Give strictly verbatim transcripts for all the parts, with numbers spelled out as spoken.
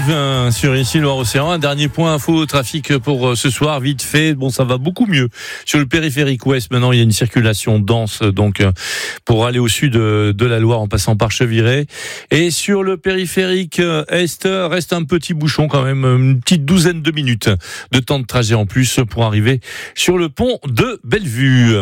live hein, sur ici Loire-Océan. Un dernier point info trafic pour euh, ce soir, vite fait. Bon, ça va beaucoup mieux. Sur le périphérique ouest, maintenant, il y a une circulation dense donc euh, pour aller au sud de, de la Loire en passant par Cheviré. Et sur le périphérique euh, est, reste un petit bouchon quand même, une petite douzaine de minutes de temps de trajet en plus pour arriver sur le pont de Bellevue.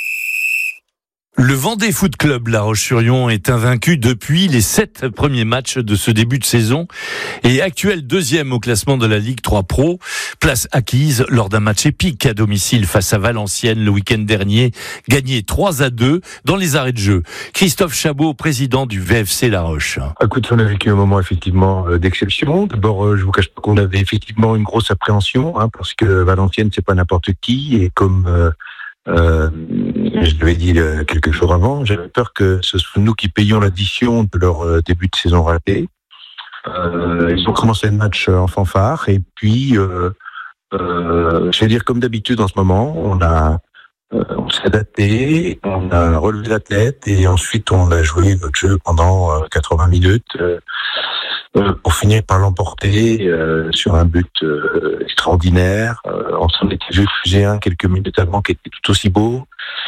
Le Vendée Foot Club La Roche-sur-Yon est invaincu depuis les sept premiers matchs de ce début de saison et actuel deuxième au classement de la Ligue trois Pro. Place acquise lors d'un match épique à domicile face à Valenciennes le week-end dernier, gagné trois à deux dans les arrêts de jeu. Christophe Chabot, président du V F C La Roche. Écoute, on a vécu un moment effectivement d'exception. D'abord, je vous cache pas qu'on avait effectivement une grosse appréhension, hein, parce que Valenciennes, c'est pas n'importe qui, et comme euh, Euh, je l'avais dit euh, quelques jours avant, j'avais peur que ce soit nous qui payions l'addition de leur euh, début de saison raté. Euh, ils ont commencé le match en fanfare et puis, euh, euh, je vais dire comme d'habitude en ce moment, on a, euh, on s'est adapté, on a relevé la tête et ensuite on a joué notre jeu pendant euh, quatre-vingts minutes. Euh, Euh, pour finir par l'emporter euh, sur un but euh, extraordinaire. Euh, on s'en était vu fuser un quelques minutes avant qui était tout aussi beau.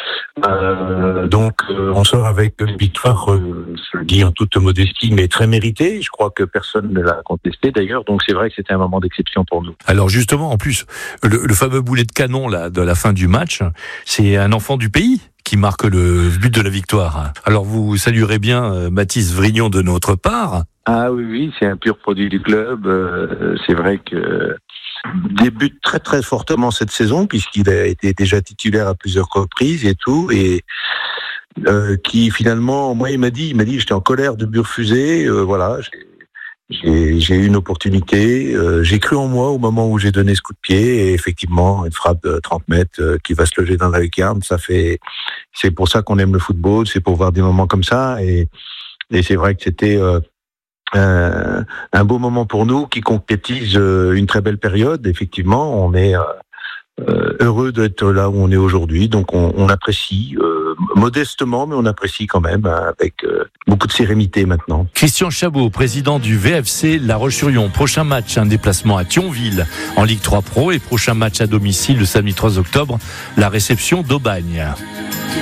Euh, donc euh, on sort avec une victoire, euh, je le dis en toute modestie, mais très méritée. Je crois que personne ne l'a contesté d'ailleurs. Donc c'est vrai que c'était un moment d'exception pour nous. Alors justement, en plus, le, le fameux boulet de canon là de la fin du match, c'est un enfant du pays qui marque le but de la victoire. Alors vous saluerez bien euh, Mathis Vrignon de notre part. Ah oui, oui, c'est un pur produit du club. Euh, c'est vrai que débute très très fortement cette saison puisqu'il a été déjà titulaire à plusieurs reprises et tout, et euh, qui finalement, moi il m'a dit, il m'a dit, j'étais en colère de but refusé. Euh, voilà, j'ai, j'ai, j'ai eu une opportunité. Euh, j'ai cru en moi au moment où j'ai donné ce coup de pied et effectivement une frappe de trente mètres euh, qui va se loger dans la lucarne. Ça fait, c'est pour ça qu'on aime le football, c'est pour voir des moments comme ça, et et c'est vrai que c'était euh, Euh, un beau moment pour nous qui concrétise euh, une très belle période. Effectivement, on est euh, euh, heureux d'être là où on est aujourd'hui, donc on, on apprécie euh, modestement, mais on apprécie quand même hein, avec euh, beaucoup de sérénité maintenant. Christian Chabot, président du V F C La Roche-sur-Yon. Prochain match, un déplacement à Thionville en Ligue trois Pro et prochain match à domicile le samedi trois octobre, la réception d'Aubagne.